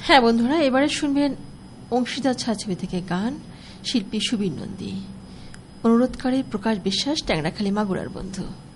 হ্যাঁ বন্ধুরা, এবারে শুনবেন অংশীদার ছায়াছবি থেকে গান, শিল্পী সুবীর নন্দী, অনুরোধ করে প্রকাশ বিশ্বাস, ট্যাংরাখালী মাগুরার বন্ধু।